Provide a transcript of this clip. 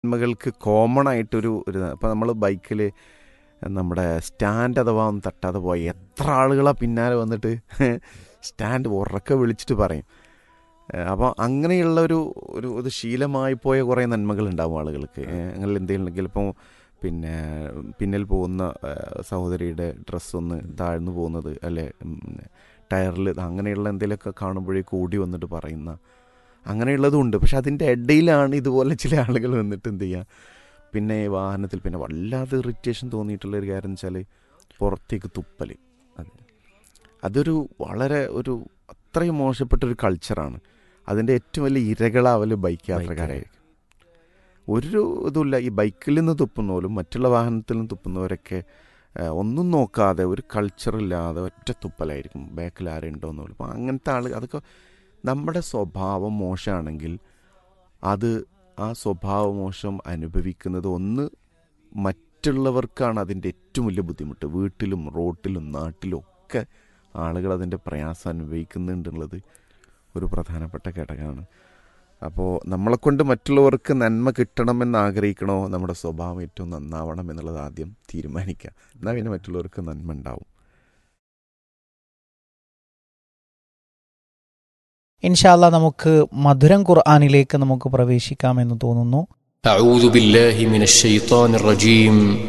നന്മകൾക്ക് common ആയിട്ടൊരു ഇപ്പോൾ നമ്മൾ ബൈക്കിൽ നമ്മുടെ സ്റ്റാൻഡ് അഥവാ ഒന്ന് തട്ടാതെ പോയി എത്ര ആളുകളാണ് പിന്നാലെ വന്നിട്ട് സ്റ്റാൻഡ് ഉറക്കെ വിളിച്ചിട്ട് പറയും. അപ്പോൾ അങ്ങനെയുള്ള ഒരു ശീലമായി പോയ കുറേ നന്മകളുണ്ടാവും ആളുകൾക്ക്. അങ്ങനെ എന്തെങ്കിലും ഉണ്ടെങ്കിൽ ഇപ്പോൾ പിന്നെ പിന്നിൽ പോകുന്ന സഹോദരിയുടെ ഡ്രസ്സൊന്ന് താഴ്ന്നു പോകുന്നത് അല്ലെ ടയറിൽ അങ്ങനെയുള്ള എന്തെങ്കിലുമൊക്കെ കാണുമ്പോഴേക്കും ഓടി വന്നിട്ട് പറയുന്ന അങ്ങനെയുള്ളതും ഉണ്ട്. പക്ഷെ അതിൻ്റെ ഇടയിലാണ് ഇതുപോലെ ചില ആളുകൾ വന്നിട്ട് എന്ത് ചെയ്യുക, പിന്നെ വാഹനത്തിൽ പിന്നെ വല്ലാതെ ഇറിറ്റേഷൻ തോന്നിയിട്ടുള്ളൊരു കാര്യം വെച്ചാൽ പുറത്തേക്ക് തുപ്പൽ. അതൊരു വളരെ അത്രയും മോശപ്പെട്ടൊരു കൾച്ചറാണ്. അതിൻ്റെ ഏറ്റവും വലിയ ഇരകളാവൽ ബൈക്ക് യാത്രക്കാരായിരിക്കും. ഒരു ഇതുമില്ല, ഈ ബൈക്കിൽ നിന്ന് തുപ്പുന്നവരും മറ്റുള്ള വാഹനത്തിൽ നിന്ന് തുപ്പുന്നവരൊക്കെ ഒന്നും നോക്കാതെ ഒരു കൾച്ചറില്ലാതെ ഒറ്റ തുപ്പലായിരിക്കും, ബാക്കിൽ ആരുണ്ടോയെന്ന് പോലും. അപ്പോൾ അങ്ങനത്തെ അതൊക്കെ നമ്മുടെ സ്വഭാവം മോശമാണെങ്കിൽ ആ സ്വഭാവമോശം അനുഭവിക്കുന്നത് മറ്റുള്ളവർക്കാണ് അതിൻ്റെ ഏറ്റവും വലിയ ബുദ്ധിമുട്ട്. വീട്ടിലും റോട്ടിലും നാട്ടിലും ഒക്കെ ആളുകൾ അതിൻ്റെ പ്രയാസം അനുഭവിക്കുന്നുണ്ടെന്നുള്ളത് ഒരു പ്രധാനപ്പെട്ട ഘടകമാണ്. അപ്പോൾ നമ്മളെക്കൊണ്ട് മറ്റുള്ളവർക്ക് നന്മ കിട്ടണമെന്ന് ആഗ്രഹിക്കണോ, നമ്മുടെ സ്വഭാവം ഏറ്റവും നന്നാവണം എന്നുള്ളത് ആദ്യം തീരുമാനിക്കുക. എന്നാൽ പിന്നെ മറ്റുള്ളവർക്ക് നന്മ ഉണ്ടാവും. ഇൻഷാ അല്ലാഹ് നമുക്ക് മധുരം ഖുർആനിലേക്ക് നമുക്ക് പ്രവേശിക്കാമെന്ന് തോന്നുന്നു. അഊദു ബില്ലാഹി മിനശ് ശൈത്വാനിർ റജീം.